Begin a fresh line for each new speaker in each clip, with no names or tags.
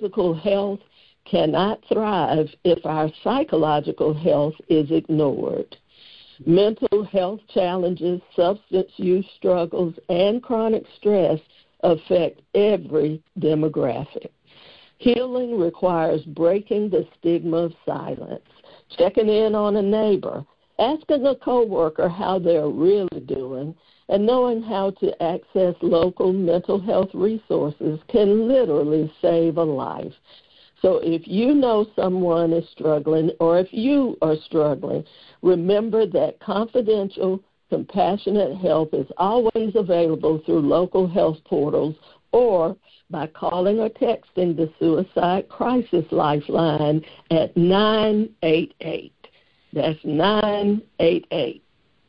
physical health cannot thrive if our psychological health is ignored. Mental health challenges, substance use struggles, and chronic stress affect every demographic. Healing requires breaking the stigma of silence, checking in on a neighbor, asking a coworker how they're really doing, and knowing how to access local mental health resources can literally save a life. So if you know someone is struggling, or if you are struggling, remember that confidential, compassionate help is always available through local health portals or by calling or texting the Suicide Crisis Lifeline at 988. That's 988.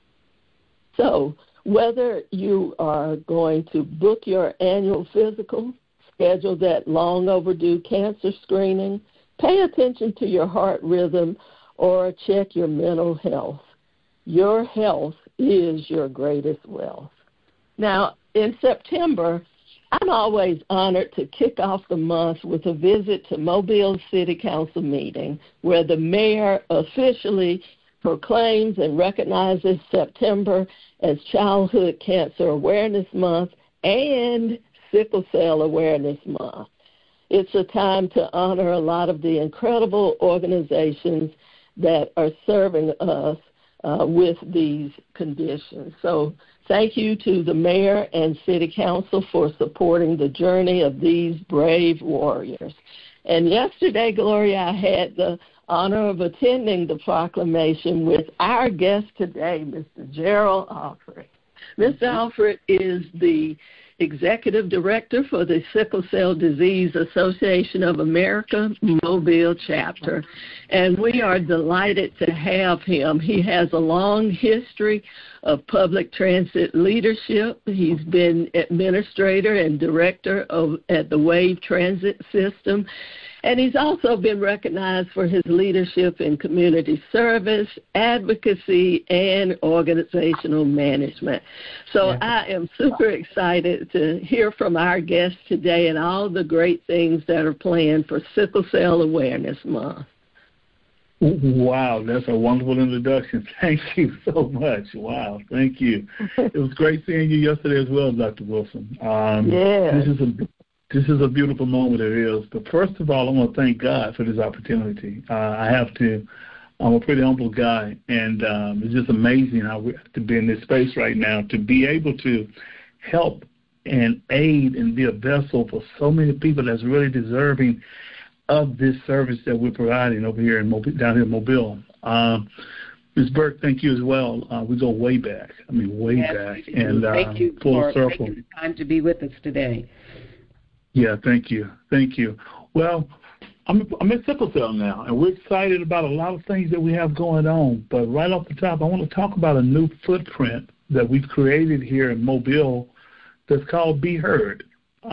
So whether you are going to book your annual physical, schedule that long overdue cancer screening, pay attention to your heart rhythm, or check your mental health. Your health is your greatest wealth. Now, in September, I'm always honored to kick off the month with a visit to Mobile City Council meeting where the mayor officially proclaims and recognizes September as Childhood Cancer Awareness Month and Sickle Cell Awareness Month. It's a time to honor a lot of the incredible organizations that are serving us with these conditions. So thank you to the mayor and city council for supporting the journey of these brave warriors. And yesterday, Gloria, I had the honor of attending the proclamation with our guest today, Mr. Gerald Alfred. Mr. Alfred is the Executive Director for the Sickle Cell Disease Association of America Mobile Chapter, and we are delighted to have him. He has a long history of public transit leadership. He's been administrator and director at the WAVE Transit System, and he's also been recognized for his leadership in community service, advocacy, and organizational management. So I am super excited to hear from our guest today and all the great things that are planned for Sickle Cell Awareness Month.
Wow, that's a wonderful introduction. Thank you so much. Wow, thank you. It was great seeing you yesterday as well, Dr. Wilson. This is a beautiful moment, it is. But first of all, I want to thank God for this opportunity. I'm a pretty humble guy, and it's just amazing how we have to be in this space right now, to be able to help and aid and be a vessel for so many people that's really deserving of this service that we're providing over here down here in Mobile. Ms. Burke, thank you as well. We go way back. Back. And
thank you
full
for
circle.
taking the time to be with us today.
Yeah, thank you. Well, I'm at Sickle Cell now, and we're excited about a lot of things that we have going on. But right off the top, I want to talk about a new footprint that we've created here in Mobile that's called Be Heard.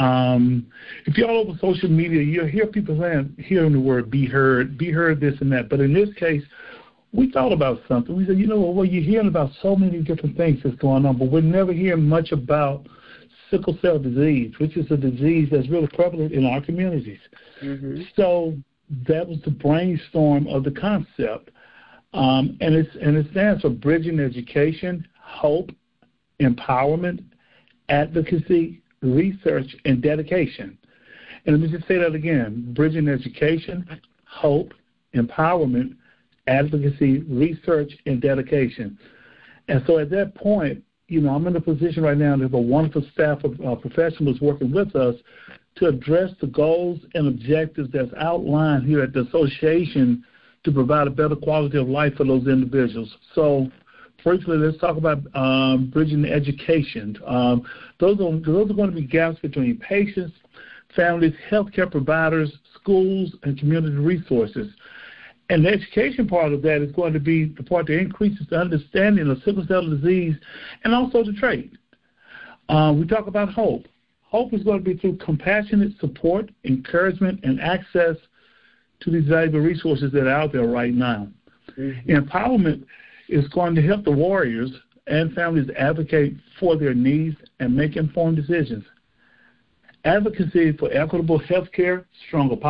If you're all over social media, you'll hear people hearing the word be heard, this and that. But in this case, we thought about something. We said, you're hearing about so many different things that's going on, but we're never hearing much about sickle cell disease, which is a disease that's really prevalent in our communities. Mm-hmm. So that was the brainstorm of the concept. And it stands for Bridging Education, Hope, Empowerment, Advocacy, Research, and Dedication. And let me just say that again: Bridging Education, Hope, Empowerment, Advocacy, Research, and Dedication. And so at that point, I'm in a position right now to have a wonderful staff of professionals working with us to address the goals and objectives that's outlined here at the association to provide a better quality of life for those individuals. So briefly, let's talk about bridging education. Those are going to be gaps between patients, families, healthcare providers, schools, and community resources. And the education part of that is going to be the part that increases the understanding of sickle cell disease and also the trait. We talk about hope. Hope is going to be through compassionate support, encouragement, and access to these valuable resources that are out there right now. Mm-hmm. Empowerment is going to help the warriors and families advocate for their needs and make informed decisions. Advocacy for equitable health care, stronger